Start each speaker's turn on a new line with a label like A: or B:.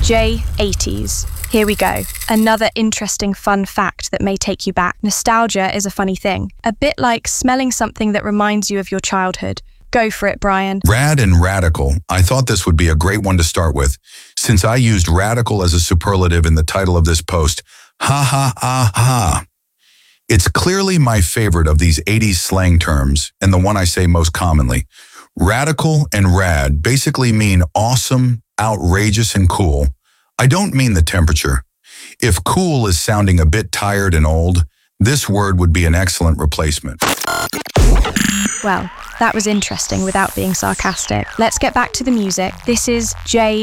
A: J80s. Here we go. Another interesting fun fact that may take you back. Nostalgia is a funny thing. A bit like smelling something that reminds you of your childhood. Go for it, Brian.
B: Rad and radical. I thought this would be a great one to start with, since I used radical as a superlative in the title of this post. Ha ha ha ha. It's clearly my favorite of these 80s slang terms, and the one I say most commonly. Radical and rad basically mean awesome, outrageous, and cool. I don't mean the temperature. If cool is sounding a bit tired and old, this word would be an excellent replacement.
A: Well, that was interesting without being sarcastic. Let's get back to the music. This is J